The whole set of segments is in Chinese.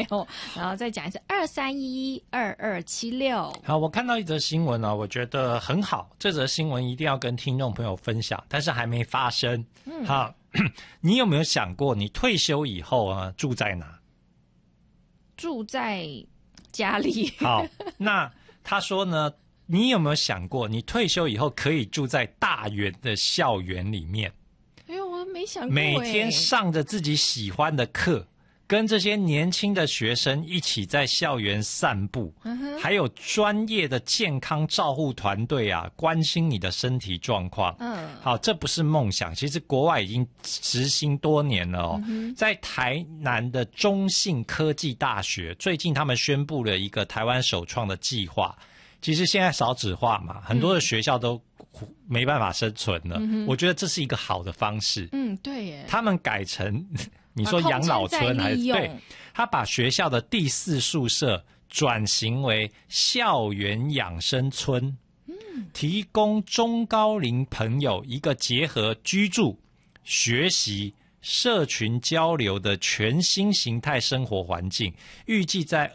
哦，然后再讲一次23112276。 好，我看到一则新闻我觉得很好，这则新闻一定要跟听众朋友分享，但是还没发生。好，你有没有想过，你退休以后住在哪？ 住在家里。 好，那他说呢，你有没有想过，你退休以后可以住在大园的校园里面？ 哎呦，我没想过， 每天上着自己喜欢的课，跟这些年轻的学生一起在校园散步，还有专业的健康照护团队关心你的身体状况。好，这不是梦想，其实国外已经实行多年了在台南的中信科技大学，最近他们宣布了一个台湾首创的计划。其实现在少子化嘛，很多的学校都没办法生存了。我觉得这是一个好的方式。 对耶。 他们改成你说养老村还是对？他把学校的第4宿舍转型为校园养生村，提供中高龄朋友一个结合居住、学习、社群交流的全新形态生活环境，预计在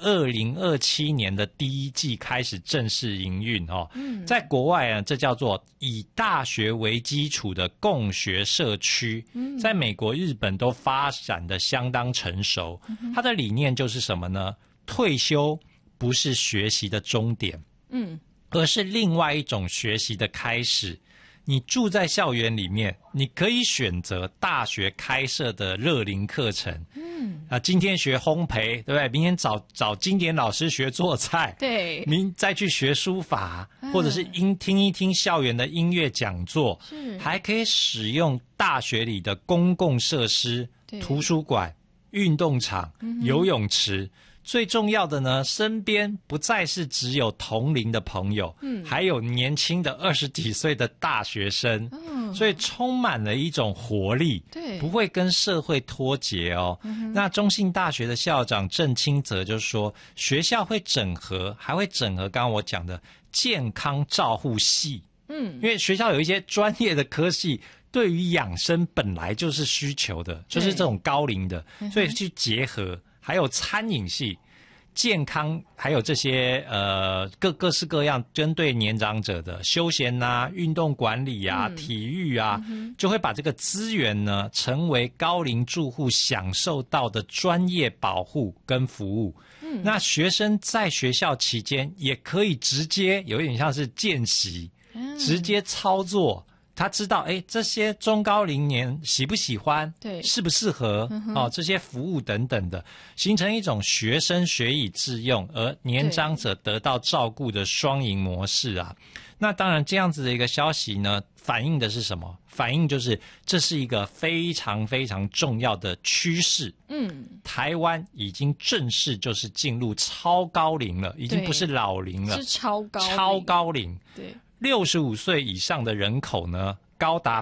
2027年的第1季开始正式营运在国外这叫做以大学为基础的共学社区，在美国、日本都发展的相当成熟。它的理念就是什么呢？退休不是学习的终点，而是另外一种学习的开始。你住在校园里面，你可以选择大学开设的热龄课程。今天学烘焙，对不对？明天找经典老师学做菜， 对， 明再去学书法，或者是听一听校园的音乐讲座，还可以使用大学里的公共设施、图书馆、运动场、游泳池。最重要的呢，身边不再是只有同龄的朋友，还有年轻的20几岁的大学生，所以充满了一种活力， 对， 不会跟社会脱节那中信大学的校长郑清泽就说，学校会整合，还会整合刚刚我讲的健康照护系，因为学校有一些专业的科系，对于养生本来就是需求的，就是这种高龄的，所以去结合。还有餐饮系、健康，还有这些各式各样针对年长者的休闲运动管理体育就会把这个资源呢，成为高龄住户享受到的专业保护跟服务。那学生在学校期间也可以直接有一点像是见习，直接操作。他知道这些中高龄年喜不喜欢，对，适不适合这些服务等等的，形成一种学生学以致用，而年长者得到照顾的双赢模式那当然这样子的一个消息呢，反映的是什么？反映就是这是一个非常非常重要的趋势。台湾已经正式就是进入超高龄了，已经不是老龄了， 是超高龄。对。 65岁以上的人口呢，高达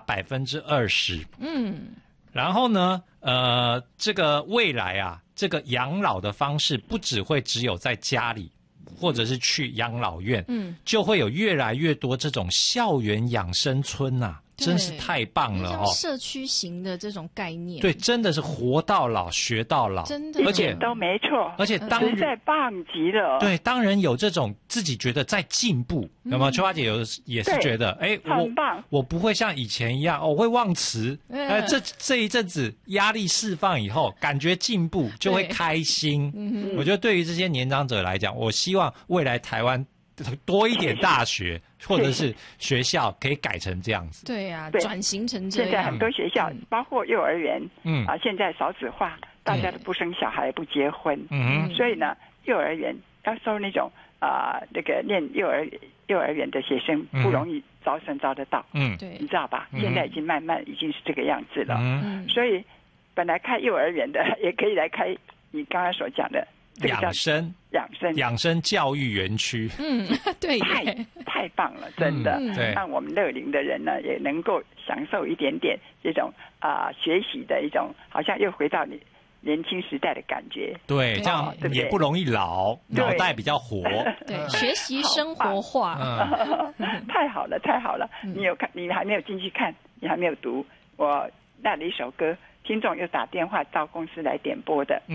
20%。然后呢，这个未来这个养老的方式不只会只有在家里，或者是去养老院，就会有越来越多这种校园养生村真是太棒了像社区型的这种概念， 对，真的是活到老学到老， 真的， 而且都没错， 而且实在棒极了。 对，当人有这种自己觉得在进步，那么秋花姐也是觉得， 很棒， 我不会像以前一样，我会忘词。这一阵子压力释放以后，感觉进步就会开心。我觉得对于这些年长者来讲，我希望未来台湾多一点大学或者是学校可以改成这样子。 对转型成这样。 现在很多学校，包括幼儿园，现在少子化，大家都不生小孩，不结婚，所以呢，幼儿园要收那种那个念幼儿园的学生不容易招生招得到， 对， 你知道吧？现在已经慢慢已经是这个样子了，所以本来开幼儿园的也可以来开你刚才所讲的。 养生教育园区， 对， 太棒了，真的，让我们乐龄的人呢也能够享受一点点这种学习的一种，好像又回到你年轻时代的感觉。 对，这样也不容易老，脑袋比较活。 对，学习生活化， 太好了，太好了！你有看？你还没有进去看，你还没有读。我那里一首歌，听众又打电话到公司来点播的。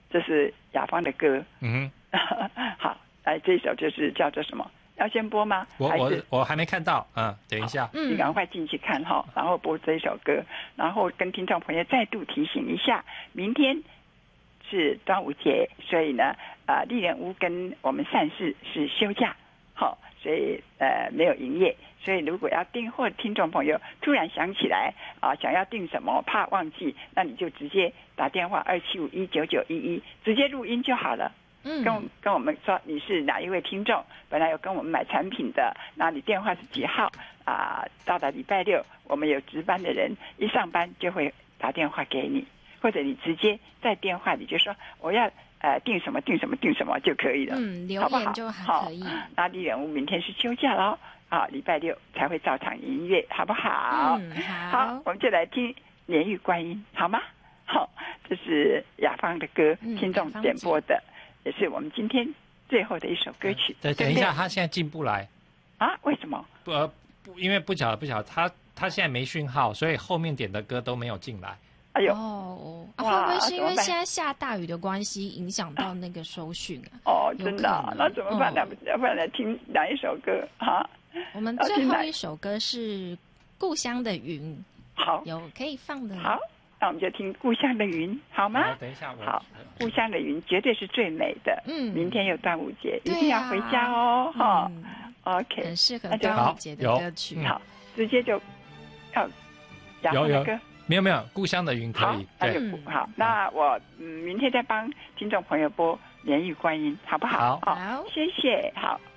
这是雅芳的歌。好，来这一首就是叫做什么？要先播吗？ 我还没看到，等一下， 你赶快进去看哈，然后播这一首歌，然后跟听众朋友再度提醒一下，明天是端午节，所以呢，丽人屋跟我们善事是休假，好，所以没有营业，所以如果要订货的听众朋友突然想起来想要订什么，怕忘记，那你就直接打电话27519911，直接录音就好了。跟我们说你是哪一位听众，本来有跟我们买产品的，那你电话是几号到了礼拜六，我们有值班的人一上班就会打电话给你，或者你直接在电话里就说我要订什么订什么订什么就可以了， 留言就还可以。 那丽人屋明天是休假咯，礼拜六才会照常营业，好不好？好，我们就来听莲玉观音，好吗？好，这是雅芳的歌，听众点播的。也是我们今天最后的一首歌曲。 等一下，他现在进不来为什么？ 因为不晓得，他现在没讯号，所以后面点的歌都没有进来。 哎呦， 会不会是因为现在下大雨的关系，影响到那个收讯真的那怎么办呢？要不然来听哪一首歌我们最后一首歌是《故乡的云》， 好， 有可以放的。 好。那我们就听《故乡的云》，好吗？ 等一下， 好，《故乡的云》绝对是最美的。明天有端午节，一定要回家哦。OK， 很适合端午节的歌曲。 好，直接就要雅芳的歌。 没有，《故乡的云》可以。 好，那我明天再帮听众朋友播《莲玉观音》，好不好？ 好， 谢谢。好。